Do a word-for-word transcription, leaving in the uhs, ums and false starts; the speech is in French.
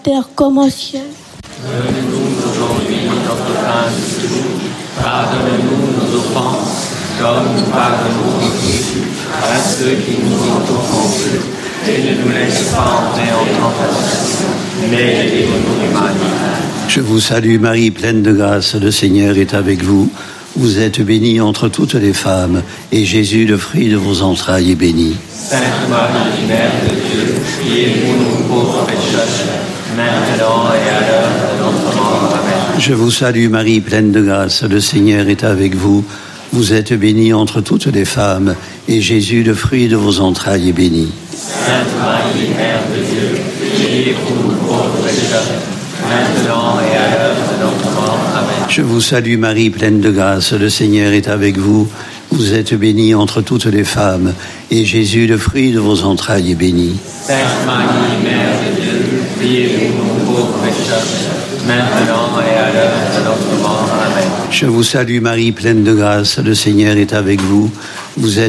terre comme au ciel. Donne-nous aujourd'hui notre pain de ce jour. Pardonne-nous nos offenses, comme nous pardonnons aussi à ceux qui nous ont offensés. Et ne nous laisse pas entrer en tentation, mais délivre-nous du mal. Je vous salue Marie, pleine de grâce, le Seigneur est avec vous. Vous êtes bénie entre toutes les femmes, et Jésus, le fruit de vos entrailles, est béni. Sainte Marie, Mère de Dieu, priez pour nous pauvres pécheurs, maintenant et à l'heure de notre mort. Amen. Je vous salue Marie, pleine de grâce, le Seigneur est avec vous. Vous êtes bénie entre toutes les femmes, et Jésus, le fruit de vos entrailles, est béni. Sainte Marie, Mère de Dieu, priez pour nous pauvres pécheurs, maintenant et à l'heure de notre mort. Amen. Je vous salue Marie, pleine de grâce, le Seigneur est avec vous. Vous êtes bénie entre toutes les femmes, et Jésus, le fruit de vos entrailles, est béni. Sainte Marie, Mère de Dieu, priez pour nous pauvres pécheurs, maintenant et à l'heure de notre mort. Amen. Je vous salue Marie, pleine de grâce, le Seigneur est avec vous. Vous êtes